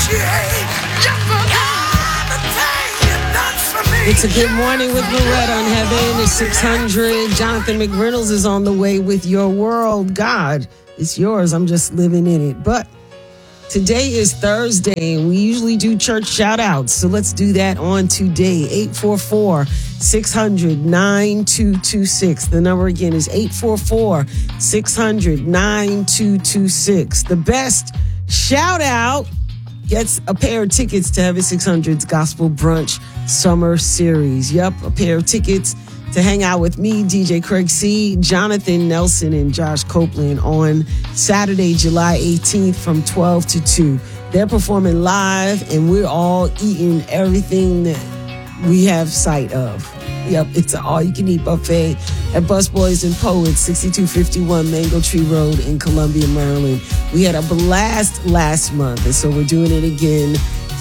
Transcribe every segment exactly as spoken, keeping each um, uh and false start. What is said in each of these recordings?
It's a Good Morning with Loretta on Heaven. It's six hundred. Jonathan McReynolds is on the way with Your World. God, it's yours. I'm just living in it. But today is Thursday, and we usually do church shout-outs. So let's do that on today. eight four four, six hundred, nine two two six. The number again is eight four four, six hundred, nine two two six. The best shout-out gets a pair of tickets to Heaven six hundred's Gospel Brunch Summer Series. Yep, a pair of tickets to hang out with me, D J Craig C., Jonathan Nelson, and Josh Copeland on Saturday, July eighteenth from twelve to two. They're performing live, and we're all eating everything that we have sight of. Yep, it's an all-you-can-eat buffet at Busboys and Poets, sixty-two fifty-one Mango Tree Road in Columbia, Maryland. We had a blast last month, and so we're doing it again,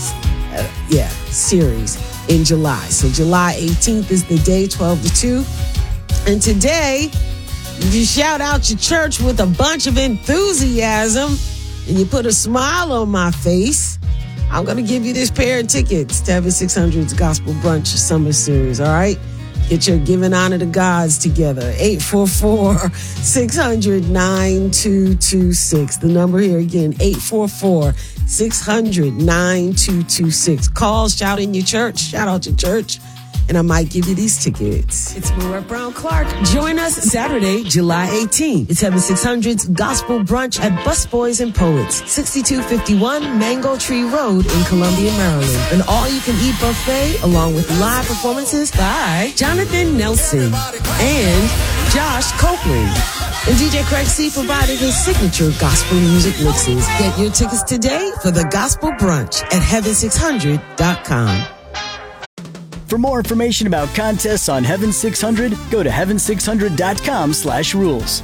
uh, yeah, series in July. So July eighteenth is the day, twelve to two. And today, you shout out your church with a bunch of enthusiasm, and you put a smile on my face, I'm going to give you this pair of tickets to Heaven six hundred's Gospel Brunch Summer Series, all right? Get your giving honor to God's together. eight four four, six hundred, nine two two six. The number here again, eight four four, six hundred, nine two two six. Call, shout in your church, shout out your church, and I might give you these tickets. It's Marette Brown Clark. Join us Saturday, July eighteenth. It's Heaven six hundred's Gospel Brunch at Busboys and Poets, sixty-two fifty-one Mango Tree Road in Columbia, Maryland. An all-you-can-eat buffet along with live performances by Jonathan Nelson and Josh Copeland. And D J Craig C. provided his signature gospel music mixes. Get your tickets today for the Gospel Brunch at heaven six hundred dot com. For more information about contests on Heaven six hundred, go to heaven six hundred dot com slash rules.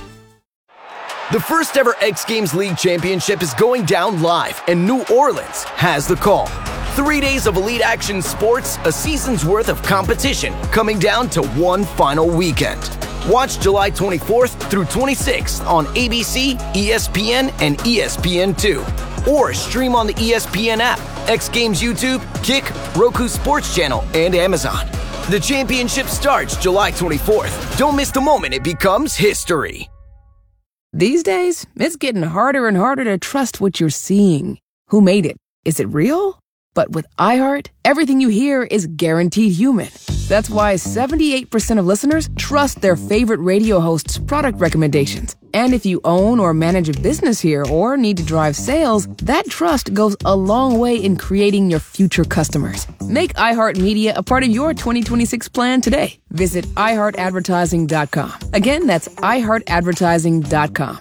The first ever X Games League Championship is going down live, and New Orleans has the call. Three days of elite action sports, a season's worth of competition, coming down to one final weekend. Watch July twenty-fourth through twenty-sixth on A B C, E S P N, and E S P N two. Or stream on the E S P N app, X Games YouTube, Kick, Roku Sports Channel, and Amazon. The championship starts July twenty-fourth. Don't miss the moment it becomes history. These days, it's getting harder and harder to trust what you're seeing. Who made it? Is it real? But with iHeart, everything you hear is guaranteed human. That's why seventy-eight percent of listeners trust their favorite radio host's product recommendations. And if you own or manage a business here or need to drive sales, that trust goes a long way in creating your future customers. Make iHeartMedia a part of your twenty twenty-six plan today. Visit i heart advertising dot com. Again, that's i heart advertising dot com.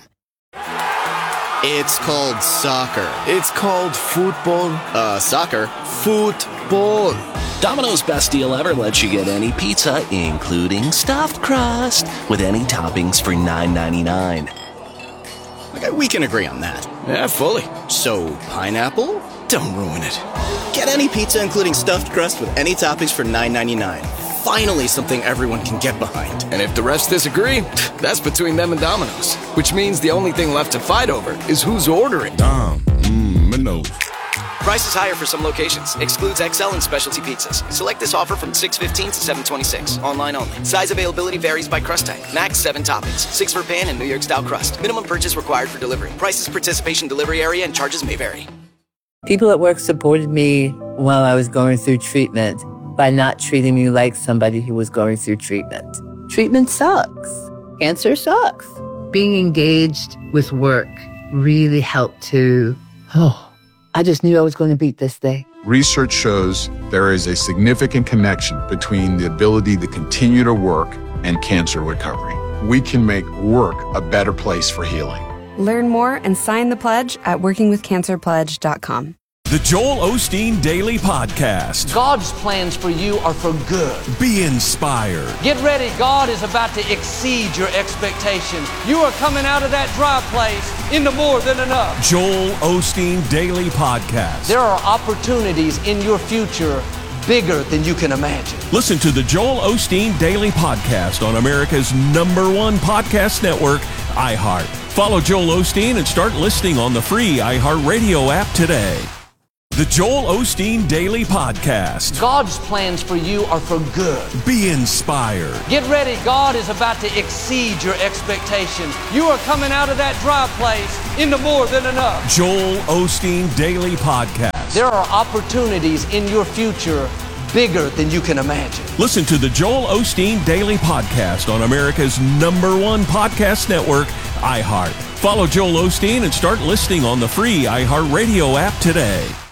It's called soccer. It's called football. Uh, soccer. Football. Domino's best deal ever lets you get any pizza, including stuffed crust, with any toppings for nine ninety-nine. Okay, we can agree on that. Yeah, fully. So, pineapple? Don't ruin it. Get any pizza, including stuffed crust, with any toppings for nine ninety-nine. Finally, something everyone can get behind. And if the refs disagree, that's between them and Domino's. Which means the only thing left to fight over is who's ordering. Dom, mmm, Minogue. Price is higher for some locations. Excludes X L and specialty pizzas. Select this offer from six fifteen to seven twenty-six. Online only. Size availability varies by crust type. Max seven toppings. Six for pan and New York style crust. Minimum purchase required for delivery. Prices, participation, delivery area, and charges may vary. People at work supported me while I was going through treatment by not treating me like somebody who was going through treatment. Treatment sucks. Cancer sucks. Being engaged with work really helped to, oh, I just knew I was going to beat this thing. Research shows there is a significant connection between the ability to continue to work and cancer recovery. We can make work a better place for healing. Learn more and sign the pledge at working with cancer pledge dot com. The Joel Osteen Daily Podcast. God's plans for you are for good. Be inspired. Get ready. God is about to exceed your expectations. You are coming out of that dry place into more than enough. Joel Osteen Daily Podcast. There are opportunities in your future bigger than you can imagine. Listen to the Joel Osteen Daily Podcast on America's number one podcast network, iHeart. Follow Joel Osteen and start listening on the free iHeartRadio app today. The Joel Osteen Daily Podcast. God's plans for you are for good. Be inspired. Get ready. God is about to exceed your expectations. You are coming out of that dry place into more than enough. Joel Osteen Daily Podcast. There are opportunities in your future bigger than you can imagine. Listen to the Joel Osteen Daily Podcast on America's number one podcast network, iHeart. Follow Joel Osteen and start listening on the free iHeartRadio app today.